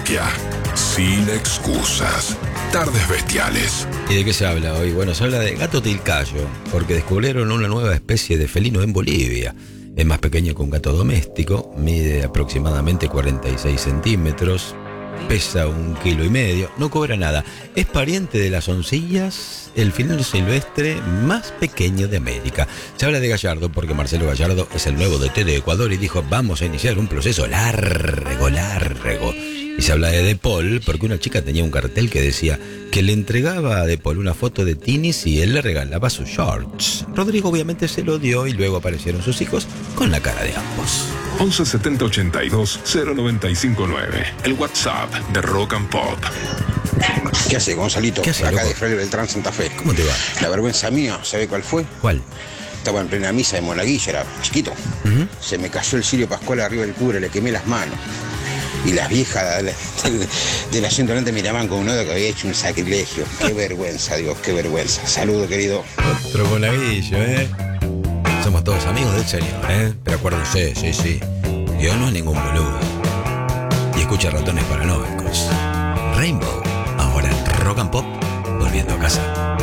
parroquia. Sin excusas. Tardes bestiales. ¿Y de qué se habla hoy? Bueno, se habla de gato tilcayo, porque descubrieron una nueva especie de felino en Bolivia. Es más pequeño que un gato doméstico, mide aproximadamente 46 centímetros, pesa 1,5 kilos, no cobra nada. Es pariente de las oncillas, el felino silvestre más pequeño de América. Se habla de Gallardo porque Marcelo Gallardo es el nuevo DT de Ecuador y dijo: vamos a iniciar un proceso largo. Y se habla de De Paul porque una chica tenía un cartel que decía que le entregaba a De Paul una foto de Tinis y él le regalaba sus shorts. Rodrigo obviamente se lo dio y luego aparecieron sus hijos con la cara de ambos. 11 70 82 095 9. El WhatsApp de Rock and Pop. ¿Qué hace, Gonzalito? ¿Qué hace, Acá loco? de Fray Beltrán, Santa Fe. ¿Cómo te va? La vergüenza mía, ¿sabe cuál fue? ¿Cuál? Estaba en plena misa de Monaguilla, era chiquito. Se me cayó el cirio pascual arriba del cura, le quemé las manos. Y las viejas del asiento delante me miraban con un odio que había hecho un sacrilegio. Qué vergüenza, Dios, qué vergüenza. Saludo, querido. Otro monaguillo, ¿eh? Somos todos amigos del Señor, ¿eh? Pero acuérdense, sí. Dios no es ningún boludo. Y escucha Ratones Paranoicos. Rainbow, ahora en Rock and Pop, volviendo a casa.